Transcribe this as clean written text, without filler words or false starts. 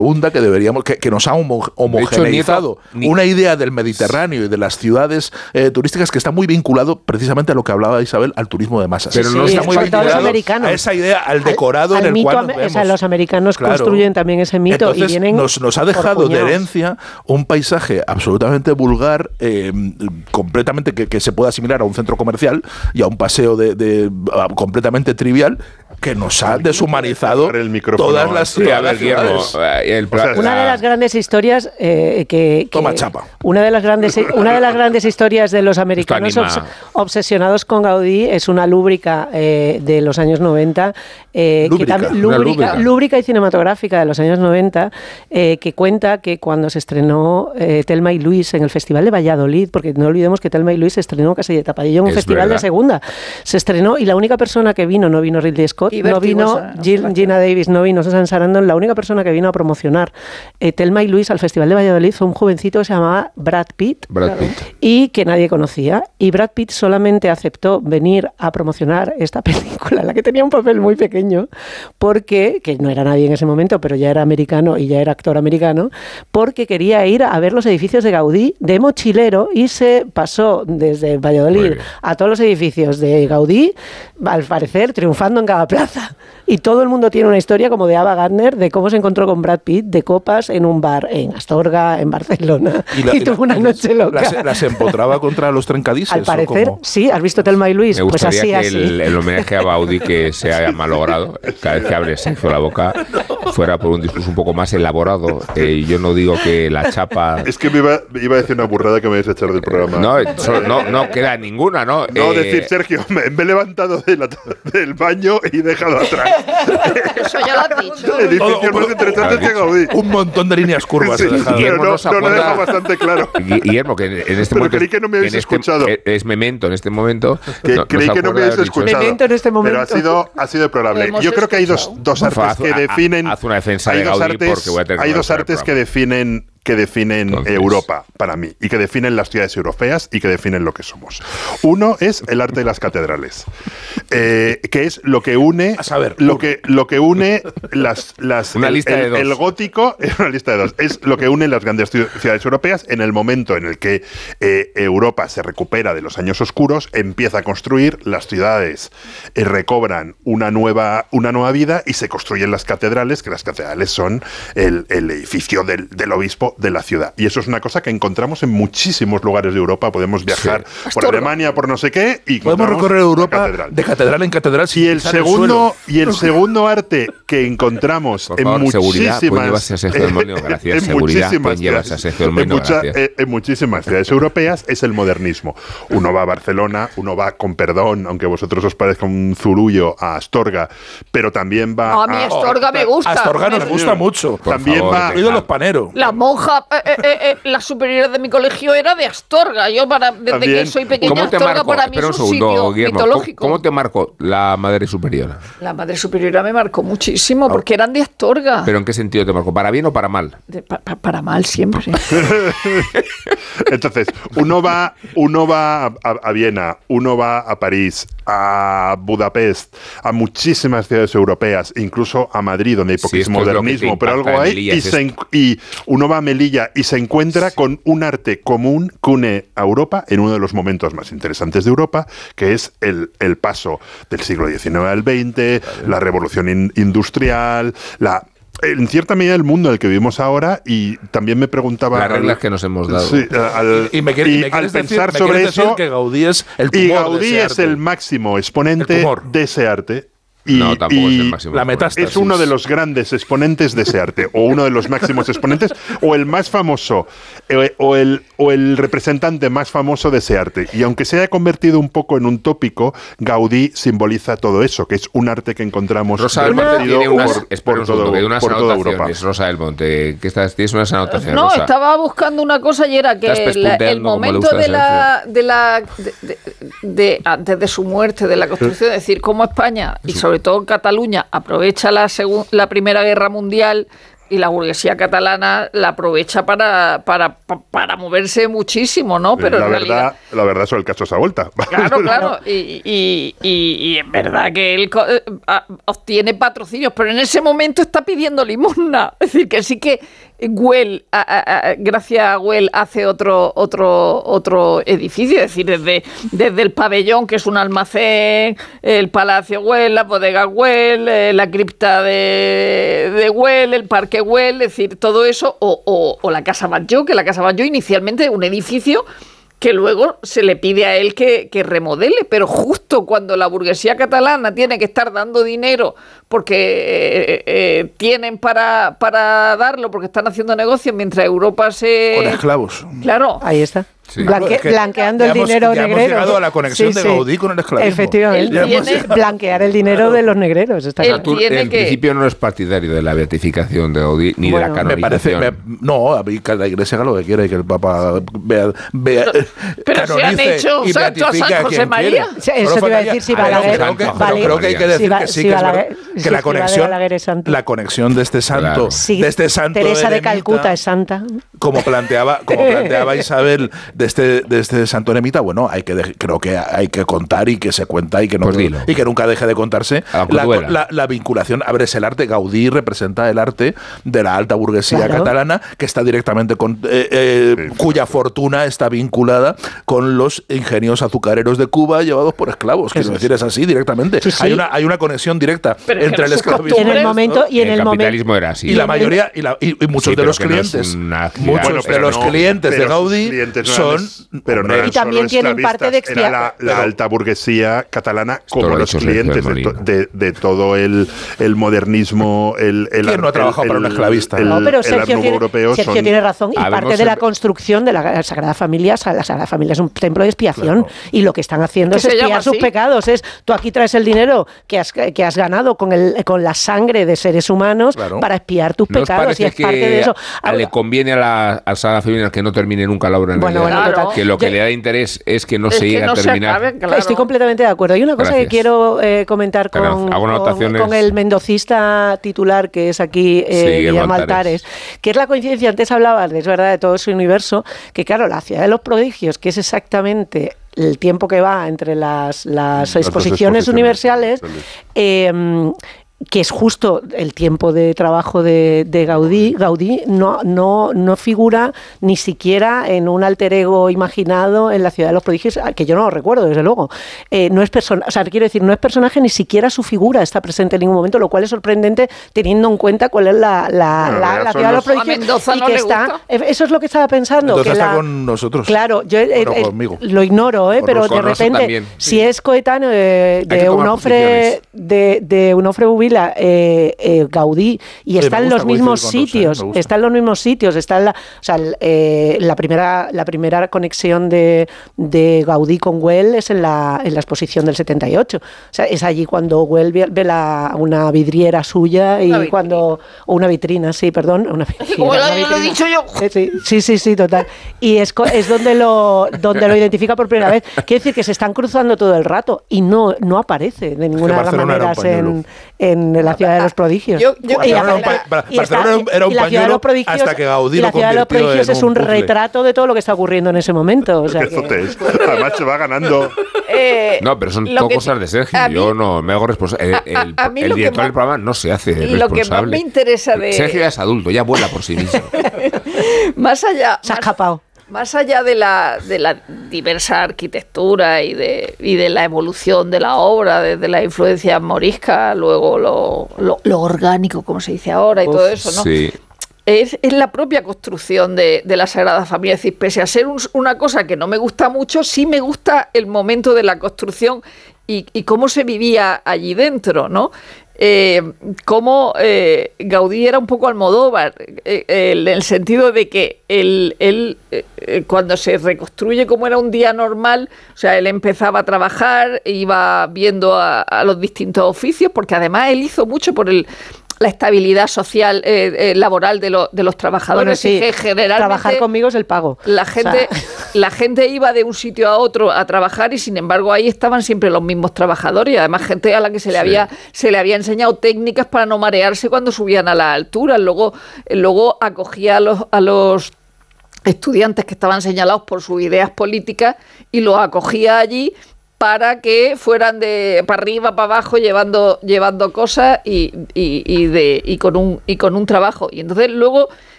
que deberíamos, que nos ha homogeneizado una idea del Mediterráneo y de las ciudades turísticas que está muy vinculado precisamente a lo que hablaba Isabel, al turismo de masas. Pero no está muy vinculado a esa idea, al decorado en el cual nos vemos. O sea, los americanos construyen también ese mito. Entonces, y vienen nos ha dejado de herencia un paisaje absolutamente vulgar, completamente que se pueda asimilar a un centro comercial y a un paseo completamente trivial, que nos ha deshumanizado todas las ciudades. Una de las grandes historias toma chapa. Una de las grandes historias de los americanos obsesionados con Gaudí es una lúbrica de los años 90, lúbrica y cinematográfica de los años 90, que cuenta que cuando se estrenó Thelma y Luis en el Festival de Valladolid, porque no olvidemos que Thelma y Luis se estrenó casi de tapadillo en un festival de segunda, se estrenó, y la única persona que vino, no vino Ridley Scott, no vino Gina Davis, no vino Susan Sarandon, la única persona que vino a promocionar Thelma y Luis al Festival de Valladolid fue un jovencito que se llamaba Brad Pitt. Y que nadie conocía, y Brad Pitt solamente aceptó venir a promocionar esta película, en la que tenía un papel muy pequeño, porque, que no era nadie en ese momento, pero ya era americano y ya era actor americano, porque quería ir a ver los edificios de Gaudí de mochilero, y se pasó desde Valladolid a todos los edificios de Gaudí, al parecer triunfando en cada plaza. Y todo el mundo tiene una historia como de Ava Gardner de cómo se encontró con Brad Pitt de copas en un bar en Astorga, en Barcelona, y tuvo una noche loca. ¿Las empotraba contra los trencadises? Al parecer, sí. ¿Has visto Thelma y Luis? Me gustaría pues así. El homenaje a Gaudí que se haya malogrado, cada vez que abre Sergio la boca, fuera por un discurso un poco más elaborado. Yo no digo que la chapa... Es que me iba a decir una burrada que me vais a echar del programa. No queda ninguna, ¿no? Decir, Sergio, me he levantado del baño y he dejado atrás. Eso ya lo has dicho. Edificios más interesantes que Gaudí. Un montón de líneas curvas. Sí, pero no lo he dejado bastante claro. Guillermo, que en este momento... creí que no me habéis escuchado. Es Memento en este momento. Creí que no me habéis escuchado. Memento en este momento. Pero ha sido deplorable. Yo creo que hay dos artes que definen... Haz una defensa de Gaudí porque voy a tener que... Hay dos artes que definen Europa para mí, y que definen las ciudades europeas y que definen lo que somos. Uno es el arte de las catedrales, que es lo que une lo que une el gótico, es una lista de dos, es lo que une las grandes ciudades europeas en el momento en el que Europa se recupera de los años oscuros, empieza a construir las ciudades, recobran una nueva vida y se construyen las catedrales, que las catedrales son el edificio del obispo de la ciudad. Y eso es una cosa que encontramos en muchísimos lugares de Europa. Podemos viajar por Alemania, por no sé qué, y podemos recorrer Europa de catedral en catedral. Y el segundo arte que encontramos en muchísimas ciudades europeas es el modernismo. Uno va a Barcelona, uno va, con perdón, aunque a vosotros os parezca un zurullo, a Astorga, pero también va a mí Astorga me gusta. Astorga nos gusta mucho. También va los paneros. La monja, la superiora de mi colegio era de Astorga. Yo desde que soy pequeña, Astorga para mí es un sitio mitológico. ¿Cómo te marcó la madre superiora? La madre superiora me marcó muchísimo, porque eran de Astorga. ¿Pero en qué sentido te marcó? ¿Para bien o para mal? Para mal siempre. Entonces, uno va a Viena, uno va a París, a Budapest, a muchísimas ciudades europeas, incluso a Madrid, donde hay poquísimo modernismo, pero algo hay, y uno va a Melilla y se encuentra con un arte común que une a Europa en uno de los momentos más interesantes de Europa, que es el paso del siglo XIX al XX, la revolución industrial, en cierta medida el mundo en el que vivimos ahora. Y también me preguntaba... Las reglas que nos hemos dado. Sí, al pensar sobre eso, que Gaudí es el tumor, y Gaudí es el máximo exponente de ese arte. No, tampoco es el máximo. La metástasis. Es uno de los grandes exponentes de ese arte, o uno de los máximos exponentes, o el más famoso, o el representante más famoso de ese arte. Y aunque se haya convertido un poco en un tópico, Gaudí simboliza todo eso, que es un arte que encontramos Rosa del Monte tiene por toda Europa. Rosa del Monte, tienes unas anotaciones. No, Rosa. Estaba buscando una cosa y era que el momento antes de su muerte, de la construcción, es decir, cómo España y sobre todo Cataluña aprovecha la Primera Guerra Mundial y la burguesía catalana la aprovecha para moverse muchísimo, ¿no? Pero la verdad sobre el caso esa vuelta. Claro. Y es verdad que él obtiene patrocinios, pero en ese momento está pidiendo limosna. Es decir, que sí que Güell, gracias a Güell, hace otro edificio, es decir, desde el pabellón, que es un almacén, el Palacio Güell, la bodega Güell, la cripta de Güell, el parque Güell, es decir, todo eso, o la Casa Batlló, que la Casa Batlló inicialmente es un edificio que luego se le pide a él que remodele, pero justo cuando la burguesía catalana tiene que estar dando dinero porque tienen para darlo, porque están haciendo negocios, mientras Europa se... Con esclavos. Claro. Ahí está. Sí. Blanqueando el dinero negrero. Hemos llegado a la conexión de Gaudí con el esclavismo. Efectivamente. Blanquear el dinero de los negreros. Está claro. En principio no es partidario de la beatificación de Gaudí ni de la canonización. Me parece, no, a mí que la Iglesia haga lo que quiera y que el Papa pero se han hecho santo a San José María. Eso te iba a decir, si Balaguer... Creo que hay que decir que sí, que la conexión de este santo... Teresa de Calcuta es santa. Como planteaba Isabel... De este santo eremita, bueno, creo que hay que contar y que se cuenta y que nunca deje de contarse la vinculación. A ver, es el arte. Gaudí representa el arte de la alta burguesía catalana, que está directamente cuya fortuna está vinculada con los ingenios azucareros de Cuba llevados por esclavos. Quiero decir, es así directamente. Sí. Hay una conexión directa entre el esclavismo en el momento y en el capitalismo era así. Y la mayoría y muchos de los clientes, clientes de Gaudí son... y también tienen parte de expiación. La alta burguesía catalana como los clientes de todo el modernismo, ¿quién no ha trabajado para un esclavista? Pero Sergio tiene razón. Y parte de la construcción de la Sagrada Familia, la Sagrada Familia es un templo de expiación. Claro. Y lo que están haciendo es expiar sus pecados. Tú aquí traes el dinero que has ganado con la sangre de seres humanos para expiar tus pecados. Y es parte de eso. Le conviene a la Sagrada Familia que no termine nunca la obra en que lo que le da interés es que no se llegue a terminar. Estoy completamente de acuerdo. Hay una cosa que quiero comentar con el mendocista titular, que es aquí Guillermo Altares, que es la coincidencia. Antes hablabas, es verdad, de todo ese universo, que claro, la ciudad de los prodigios, que es exactamente el tiempo que va entre las exposiciones universales, que es justo el tiempo de trabajo de Gaudí. Gaudí no figura ni siquiera en un alter ego imaginado en la Ciudad de los Prodigios, que yo no lo recuerdo, desde luego. No es no es personaje, ni siquiera su figura está presente en ningún momento, lo cual es sorprendente teniendo en cuenta cuál es la Ciudad de los Prodigios. Y que está, eso es lo que estaba pensando. Mendoza está con nosotros. Claro, yo lo ignoro, pero de repente, también, si es coetáneo de Onofre Bubila, Gaudí, y está en los mismos sitios, la primera conexión de Gaudí con Güell es en la exposición del 78. O sea, es allí cuando Güell ve una vidriera suya o una vitrina, una vitrina. Lo he dicho yo. Sí, total. Y es donde lo identifica por primera vez. Quiere decir que se están cruzando todo el rato y no aparece de ninguna de las maneras en la Ciudad de los Prodigios. Barcelona era un pañuelo hasta que Gaudí lo convirtió en un puzzle. La Ciudad de los Prodigios es un retrato de todo lo que está ocurriendo en ese momento. Además se va ganando. No, pero son todo cosas de Sergio. Yo no me hago responsable. El director del programa no se hace responsable. Lo que más me interesa de... Sergio ya es adulto, ya vuela por sí mismo. Más allá... Se ha escapado. Más allá de la diversa arquitectura y de la evolución de la obra, desde la influencia morisca, luego lo orgánico, como se dice ahora, y todo eso, ¿no? Sí. Es la propia construcción de la Sagrada Familia. Es decir, pese a ser una cosa que no me gusta mucho, sí me gusta el momento de la construcción y cómo se vivía allí dentro, ¿no? Cómo Gaudí era un poco Almodóvar, en el sentido de que él cuando se reconstruye como era un día normal, o sea, él empezaba a trabajar, iba viendo a los distintos oficios, porque además él hizo mucho por la estabilidad social, laboral de los trabajadores. Bueno, sí, que generalmente trabajar conmigo es el pago. La gente iba de un sitio a otro a trabajar y sin embargo ahí estaban siempre los mismos trabajadores y además gente a la que se le había enseñado técnicas para no marearse cuando subían a las alturas. Luego acogía a los estudiantes que estaban señalados por sus ideas políticas y los acogía allí para que fueran de para arriba, para abajo, llevando cosas y con un trabajo. Y entonces luego